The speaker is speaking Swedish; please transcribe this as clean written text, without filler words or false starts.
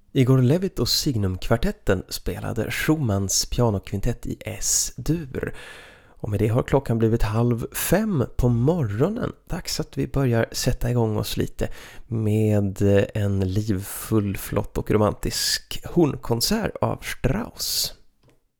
Igor Levit och Signum-kvartetten spelade Schumanns pianokvintett i S-dur. Och med det har klockan blivit 4:30 på morgonen. Dags att vi börjar sätta igång oss lite med en livfull, flott och romantisk hornkonsert av Strauss.